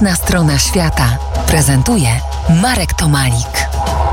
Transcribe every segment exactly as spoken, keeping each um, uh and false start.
Jasna strona świata prezentuje Marek Tomalik.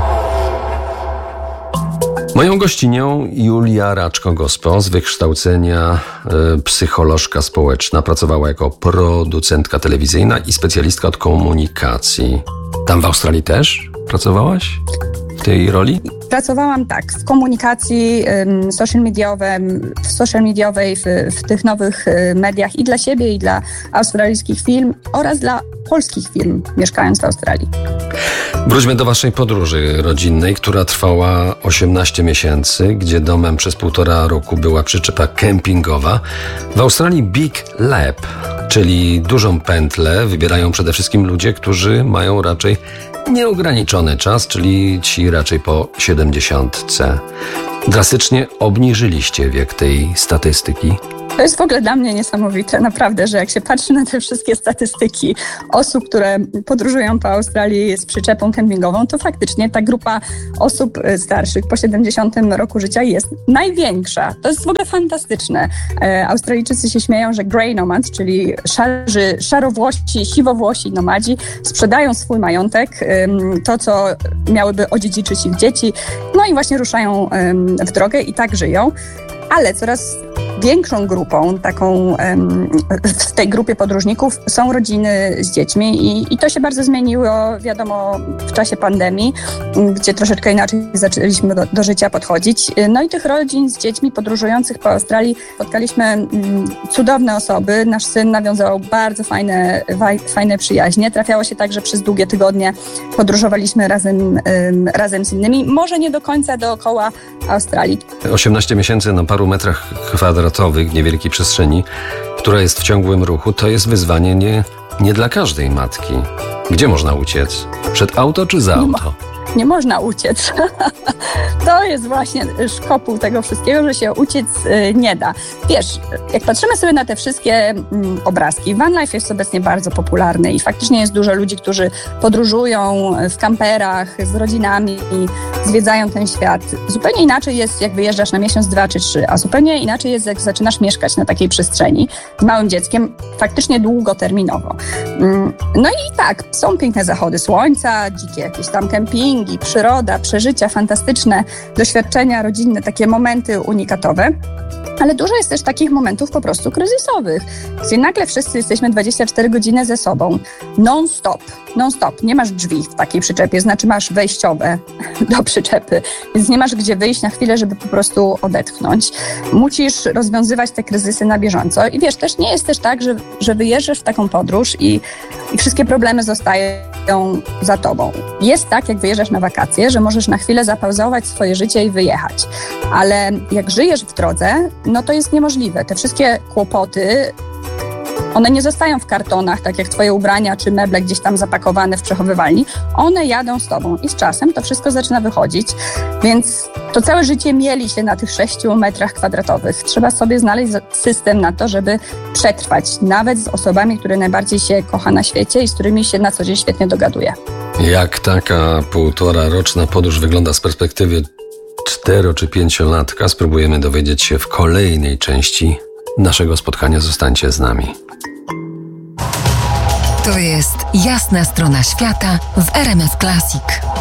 Moją gościnią Julia Raczko-Gospo, z wykształcenia y, psycholożka społeczna, pracowała jako producentka telewizyjna i specjalistka od komunikacji. Tam w Australii też pracowałaś w tej roli? Pracowałam tak, w komunikacji um, social mediowej, w social mediowej, w, w tych nowych y, mediach i dla siebie, i dla australijskich firm oraz dla polskich firm, mieszkając w Australii. Wróćmy do waszej podróży rodzinnej, która trwała osiemnaście miesięcy, gdzie domem przez półtora roku była przyczepa kempingowa. W Australii Big Lap, czyli dużą pętlę, wybierają przede wszystkim ludzie, którzy mają raczej nieograniczony czas, czyli ci raczej po siedemdziesiątce. Drastycznie obniżyliście wiek tej statystyki. To jest w ogóle dla mnie niesamowite, naprawdę, że jak się patrzy na te wszystkie statystyki osób, które podróżują po Australii z przyczepą kempingową, to faktycznie ta grupa osób starszych po siedemdziesiątym roku życia jest największa. To jest w ogóle fantastyczne. E, Australijczycy się śmieją, że grey nomads, czyli szarzy, szarowłosi, siwowłosi nomadzi, sprzedają swój majątek, ym, to co miałyby odziedziczyć ich dzieci, no i właśnie ruszają ym, w drogę i tak żyją. Ale coraz większą grupą, taką w tej grupie podróżników są rodziny z dziećmi i, i to się bardzo zmieniło, wiadomo, w czasie pandemii, gdzie troszeczkę inaczej zaczęliśmy do, do życia podchodzić. No i tych rodzin z dziećmi podróżujących po Australii spotkaliśmy mm, cudowne osoby. Nasz syn nawiązał bardzo fajne, waj, fajne przyjaźnie. Trafiało się tak, że przez długie tygodnie podróżowaliśmy razem, ym, razem z innymi. Może nie do końca dookoła Australii. osiemnaście miesięcy na paru metrach kwadratowych, niewielkiej przestrzeni, która jest w ciągłym ruchu, to jest wyzwanie nie, nie dla każdej matki. Gdzie można uciec? Przed auto czy za auto? Nie można uciec. To jest właśnie szkopuł tego wszystkiego, że się uciec y, nie da. Wiesz, jak patrzymy sobie na te wszystkie mm, obrazki, van life jest obecnie bardzo popularny i faktycznie jest dużo ludzi, którzy podróżują w kamperach z rodzinami i zwiedzają ten świat. Zupełnie inaczej jest, jak wyjeżdżasz na miesiąc, dwa czy trzy, a zupełnie inaczej jest, jak zaczynasz mieszkać na takiej przestrzeni z małym dzieckiem, faktycznie długoterminowo. Mm, no i tak, są piękne zachody słońca, dzikie jakieś tam kempingi, przyroda, przeżycia fantastyczne, doświadczenia rodzinne, takie momenty unikatowe. Ale dużo jest też takich momentów po prostu kryzysowych, gdzie nagle wszyscy jesteśmy dwadzieścia cztery godziny ze sobą, non-stop, non-stop. Nie masz drzwi w takiej przyczepie, znaczy masz wejściowe do przyczepy, więc nie masz gdzie wyjść na chwilę, żeby po prostu odetchnąć. Musisz rozwiązywać te kryzysy na bieżąco i wiesz, też nie jest też tak, że, że wyjeżdżasz w taką podróż i, i wszystkie problemy zostają za tobą. Jest tak, jak wyjeżdżasz na wakacje, że możesz na chwilę zapauzować swoje życie i wyjechać, ale jak żyjesz w drodze, no to jest niemożliwe. Te wszystkie kłopoty, one nie zostają w kartonach, tak jak twoje ubrania czy meble gdzieś tam zapakowane w przechowywalni. One jadą z tobą i z czasem to wszystko zaczyna wychodzić, więc to całe życie mieli się na tych sześciu metrach kwadratowych. Trzeba sobie znaleźć system na to, żeby przetrwać, nawet z osobami, które najbardziej się kocha na świecie i z którymi się na co dzień świetnie dogaduje. Jak taka półtora roczna podróż wygląda z perspektywy cztero czy pięciolatka, spróbujemy dowiedzieć się w kolejnej części naszego spotkania. Zostańcie z nami. To jest Jasna strona świata w R M F Classic.